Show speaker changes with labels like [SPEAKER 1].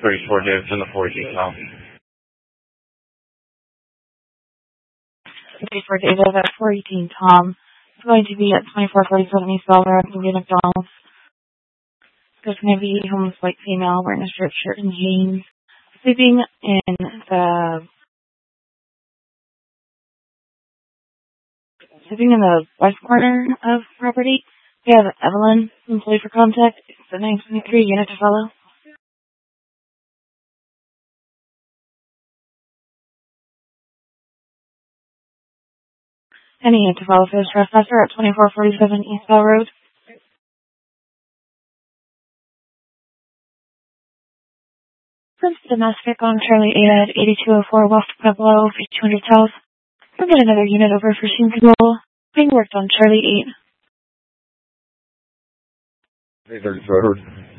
[SPEAKER 1] 34 Davis in the 418 Tom.
[SPEAKER 2] 34 Davis at 418 Tom. It's going to be at 2447 East Bell Road, Indian McDonald's. There's going to be a homeless white female wearing a striped shirt and jeans, sleeping in the west corner of property. We have Evelyn, employee for contact. It's the 923 unit to follow. Any unit to follow for this trespasser at 2447 East Bell Road. Prince Domestic on Charlie 8 at 8204 West Pueblo, 200 South. We'll get another unit over for scene control. Being worked on Charlie 8.
[SPEAKER 1] 334.